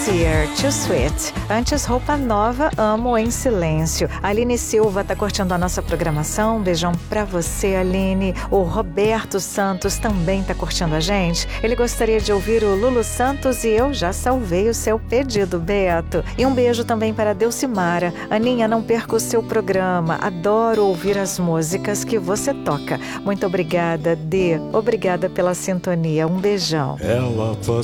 Year, Too Sweet. Antes, Roupa Nova, Amo em Silêncio. A Aline Silva tá curtindo a nossa programação. Um beijão pra você, Aline. O Roberto Santos também tá curtindo a gente. Ele gostaria de ouvir o Lulu Santos e eu já salvei o seu pedido, Beto. E um beijo também para a Delcimara. Aninha, não perca o seu programa. Adoro ouvir as músicas que você toca. Muito obrigada, Dê. Obrigada pela sintonia. Um beijão. Ela